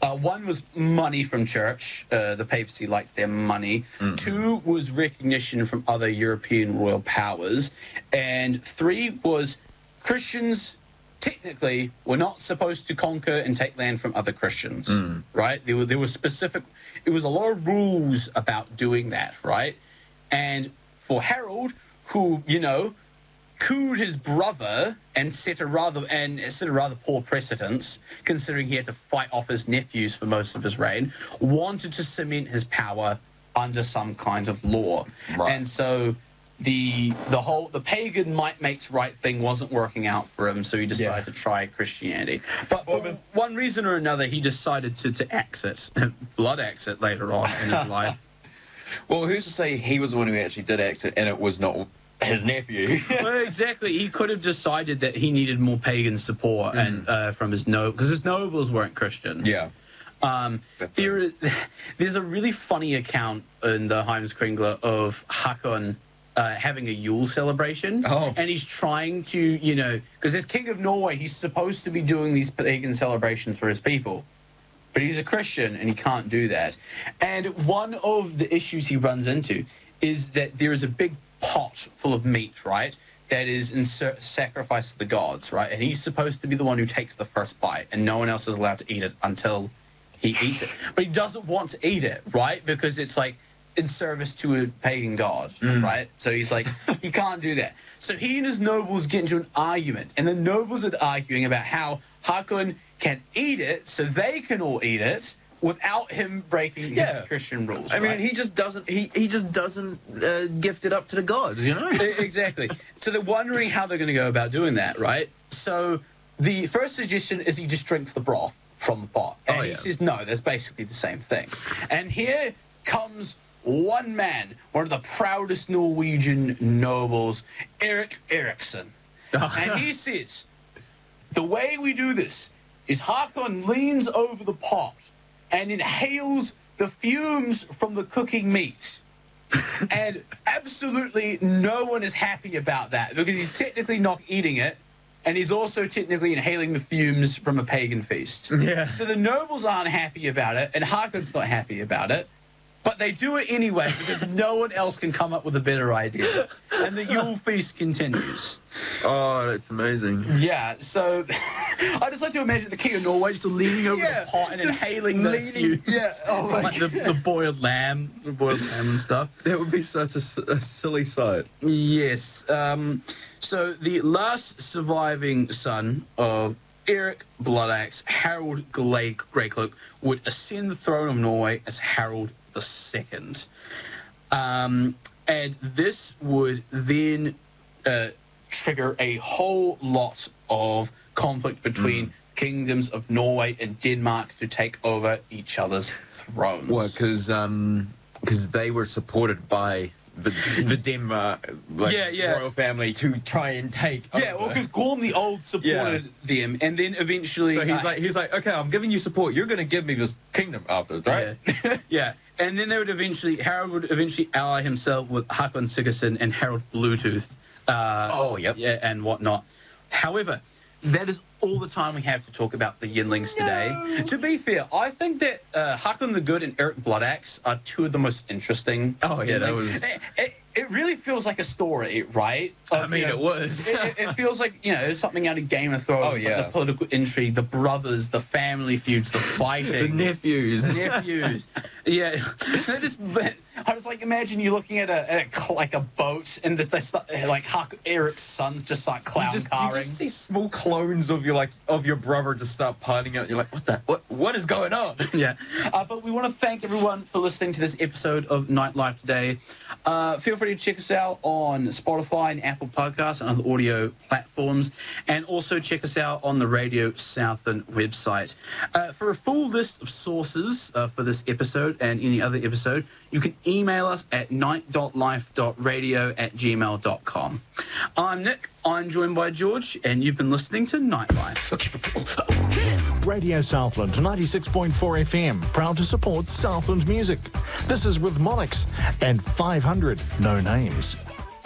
One was money from church. The papacy liked their money. Mm-hmm. 2 was recognition from other European royal powers. And 3 was Christians technically were not supposed to conquer and take land from other Christians, right? There were specific... It was a lot of rules about doing that, right? And for Harold, who, you know, cooed his brother and set a rather poor precedent, considering he had to fight off his nephews for most of his reign, wanted to cement his power under some kind of law. Right. And so the pagan might makes right thing wasn't working out for him, so he decided to try Christianity. But for one reason or another, he decided to exit, blood exit later on in his life. Well, who's to say he was the one who actually did exit and it was not his nephew? Well, exactly. He could have decided that he needed more pagan support and from his because his nobles weren't Christian. Yeah. There's a really funny account in the Heimskringla of Hakon having a Yule celebration. Oh. And he's trying to, you know, because as King of Norway, he's supposed to be doing these pagan celebrations for his people. But he's a Christian and he can't do that. And one of the issues he runs into is that there is a big pot full of meat, right, that is in sacrifice to the gods, right? And he's supposed to be the one who takes the first bite, and no one else is allowed to eat it until he eats it. But he doesn't want to eat it, right? Because it's like in service to a pagan god, right? So he's like, he can't do that. So he and his nobles get into an argument, and the nobles are arguing about how Hakon can eat it so they can all eat it without him breaking his Christian rules. I mean, he just doesn't gift it up to the gods, you know? Exactly. So they're wondering how they're going to go about doing that, right? So the first suggestion is he just drinks the broth from the pot. And he says, no, that's basically the same thing. And here comes one man, one of the proudest Norwegian nobles, Erik Erikson. And he says, the way we do this is Hakon leans over the pot and inhales the fumes from the cooking meat. And absolutely no one is happy about that, because he's technically not eating it, and he's also technically inhaling the fumes from a pagan feast. Yeah. So the nobles aren't happy about it, and Hakon's not happy about it. But they do it anyway because no one else can come up with a better idea. And the Yule feast continues. Oh, that's amazing. Yeah, so I just like to imagine the King of Norway just leaning over the pot and inhaling the fumes. Yeah, oh my like the boiled lamb and stuff. That would be such a silly sight. Yes. So the last surviving son of Erik Bloodaxe, Harold Greycloak, would ascend the throne of Norway as Harold II. And this would then trigger a whole lot of conflict between kingdoms of Norway and Denmark to take over each other's thrones. Well, because they were supported by the Denmark royal family to try and take over. Yeah, well, because Gorm the Old supported them, and then eventually... So he's like, okay, I'm giving you support. You're going to give me this kingdom afterwards, right? Yeah. And then Harold would eventually ally himself with Hakon Sigurdsson and Harold Bluetooth. And whatnot. However, that is all the time we have to talk about the Yinlings today. To be fair, I think that Hakon the Good and Erik Bloodaxe are two of the most interesting. Oh, yeah, that was... It really feels like a story, right? I mean, it was. it feels like, something out of Game of Thrones. Oh, yeah. Like the political intrigue, the brothers, the family feuds, the fighting. The nephews. Yeah. I just imagine you looking at a boat, and Eric's sons just start clown carring. You just see small clones of your brother just start piling out. You're like, what is going on? Yeah. But we want to thank everyone for listening to this episode of Nightlife today. Feel free to check us out on Spotify and Apple Podcasts and other audio platforms, and also check us out on the Radio Southland website. For a full list of sources for this episode and any other episode, you can email us at night.life.radio@gmail.com. I'm Nick, I'm joined by George, and you've been listening to Nightlife. Radio Southland 96.4 FM, proud to support Southland music. This is with Monix and 500 No Names.